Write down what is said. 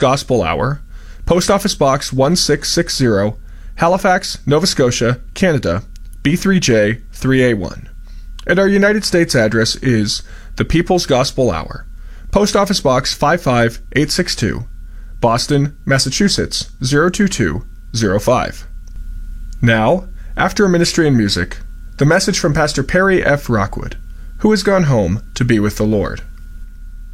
Gospel Hour, Post Office Box 1660, Halifax, Nova Scotia, Canada, B3J 3A1. And our United States address is the People's Gospel Hour, Post Office Box 55862, Boston, Massachusetts 02205. Now, after a ministry and music, the message from Pastor Perry F. Rockwood, who has gone home to be with the Lord.